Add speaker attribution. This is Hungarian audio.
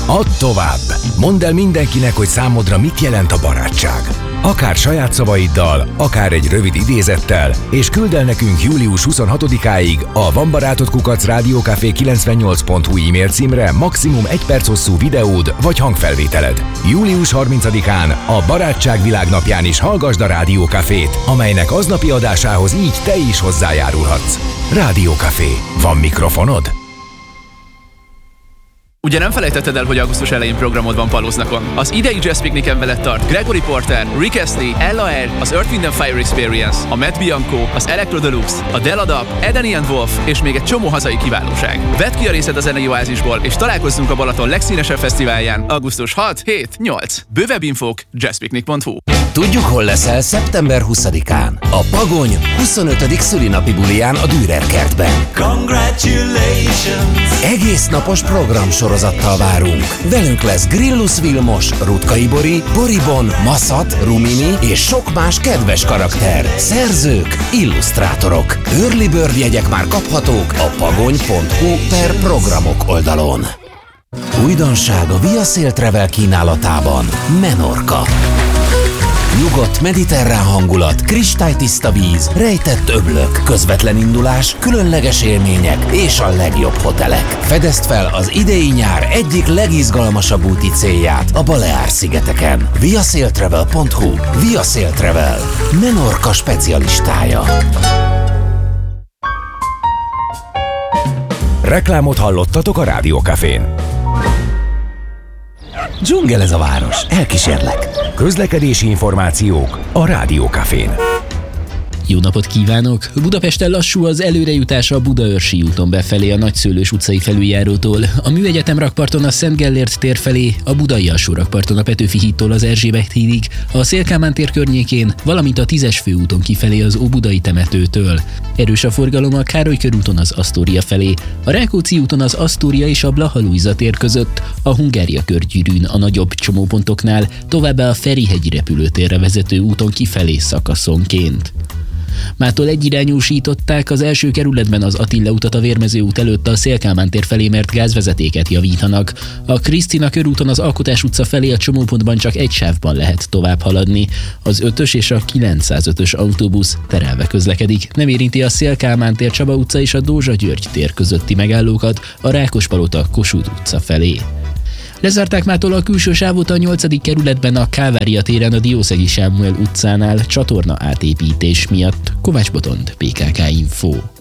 Speaker 1: Add tovább! Mondd el mindenkinek, hogy számodra mit jelent a barátság. Akár saját szavaiddal, akár egy rövid idézettel, és küld el nekünk július 26-áig a vanbarátod@rádiókafé98.hu e-mail címre maximum 1 perc hosszú videód vagy hangfelvételed. Július 30-án a Barátság Világnapján is hallgasd a Rádiókafét, amelynek aznapi adásához így te is hozzájárulhatsz. Rádiókafé. Van mikrofonod?
Speaker 2: Ugye nem felejtetted el, hogy augusztus elején programod van Palóznakon? Az idei Jazz Picnicen veled tart Gregory Porter, Rick Astley, Ella Eyre, az Earth, Wind & Fire Experience, a Matt Bianco, az Electro Deluxe, a Della Dub, Edeni & Wolf és még egy csomó hazai kiválóság. Vedd ki a részed a zenei oázisból, és találkozzunk a Balaton legszínesebb fesztiválján augusztus 6-7-8. Bővebb infók jazzpicnic.hu.
Speaker 3: Tudjuk, hol leszel szeptember 20-án. A Pagony 25. szülinapi buliján a Dürer kertben.
Speaker 4: Congratulations!
Speaker 3: Egész napos programsorozattal várunk. Velünk lesz Grillus Vilmos, Rutkay Bori, Boribon, Maszat, Rumini és sok más kedves karakter. Szerzők, illusztrátorok. Early Bird jegyek már kaphatók a pagony.hu/programok oldalon. Újdonság a Via Sail Travel kínálatában. Menorca. Nyugodt mediterrán hangulat, kristálytiszta víz, rejtett öblök, közvetlen indulás, különleges élmények és a legjobb hotelek. Fedezd fel az idei nyár egyik legizgalmasabb úti célját a Baleár-szigeteken. viasailtravel.hu. Via Sail Travel. Menorca specialistája.
Speaker 1: Reklámot hallottatok a Rádiókafén.
Speaker 3: Dzsungel ez a város, elkísérlek.
Speaker 1: Közlekedési információk a Rádiókafén.
Speaker 5: Jó napot kívánok! Budapesten lassú az előrejutás a Budaörsi úton befelé a Nagyszőlős utcai felüljárótól, a Műegyetem rakparton a Szent Gellért tér felé, a Budai alsó rakparton a Petőfi hídtól az Erzsébet hídig, a Széll-Kálmán tér környékén, valamint a 10-es főúton kifelé az Óbudai temetőtől. Erős a forgalom a Károly körúton az Asztória felé, a Rákóczi úton az Asztória és a Blaha-Lujza tér között, a Hungária körgyűrűn a nagyobb csomópontoknál, továbbá a Ferihegyi repülőtérre vezető úton kifelé szakaszonként. Mától egyirányúsították az első kerületben az Attila utat a Vérmező út előtt a Széll-Kálmán tér felé, mert gázvezetéket javítanak. A Krisztina körúton az Alkotás utca felé a csomópontban csak egy sávban lehet tovább haladni. Az 5-ös és a 905-ös autóbusz terelve közlekedik. Nem érinti a Széll-Kálmán tér, Csaba utca és a Dózsa György tér közötti megállókat a Rákospalota Kossuth utca felé. Lezárták mától a külső sávot a 8. kerületben a Kávária téren a Diószegi Sámuel utcánál csatorna átépítés miatt. Kovács Botond, PKK Info.